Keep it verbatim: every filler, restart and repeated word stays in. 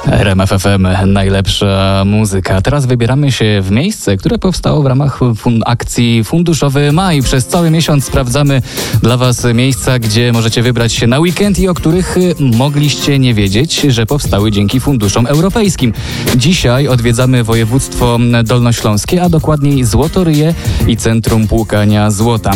R M F F M, najlepsza muzyka. Teraz wybieramy się w miejsce, które powstało w ramach fun- akcji Funduszowy Maj. Przez cały miesiąc sprawdzamy dla Was miejsca, gdzie możecie wybrać się na weekend i o których mogliście nie wiedzieć, że powstały dzięki funduszom europejskim. Dzisiaj odwiedzamy województwo dolnośląskie, a dokładniej Złotoryję i Centrum Płukania Złota.